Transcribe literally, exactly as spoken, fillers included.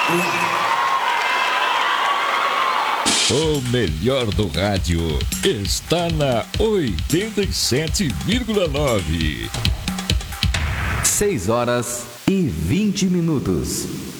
O melhor do rádio está na oitenta e sete vírgula nove. seis horas e vinte minutos.